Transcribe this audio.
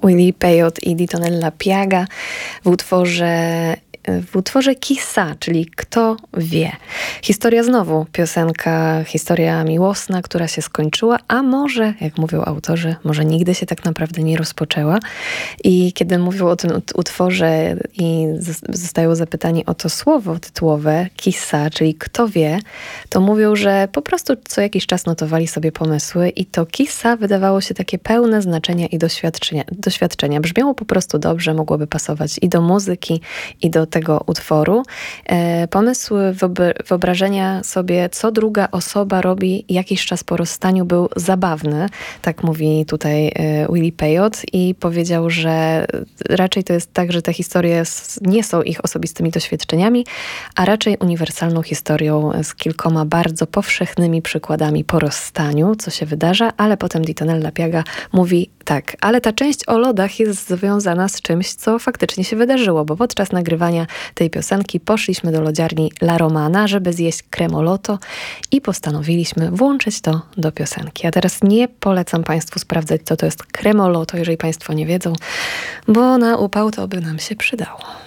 Willie Peyote i Di Tonella Piaga w utworze Chissà, czyli Kto wie. Historia znowu, historia miłosna, która się skończyła, a może, jak mówią autorzy, może nigdy się tak naprawdę nie rozpoczęła. I kiedy mówią o tym utworze i zostają zapytani o to słowo tytułowe, Chissà, czyli Kto wie, to mówią, że po prostu co jakiś czas notowali sobie pomysły i to Chissà wydawało się takie pełne znaczenia i doświadczenia. Brzmiało po prostu dobrze, mogłoby pasować i do muzyki, i do tego utworu. Pomysł wyobrażenia sobie, co druga osoba robi jakiś czas po rozstaniu, był zabawny. Tak mówi tutaj Willie Peyote i powiedział, że raczej to jest tak, że te historie nie są ich osobistymi doświadczeniami, a raczej uniwersalną historią z kilkoma bardzo powszechnymi przykładami po rozstaniu, co się wydarza, ale potem Di Tonella Piaga mówi tak, ale ta część o lodach jest związana z czymś, co faktycznie się wydarzyło, bo podczas nagrywania tej piosenki poszliśmy do lodziarni La Romana, żeby zjeść cremoloto i postanowiliśmy włączyć to do piosenki. A teraz nie polecam Państwu sprawdzać, co to jest cremoloto, jeżeli Państwo nie wiedzą, bo na upał to by nam się przydało.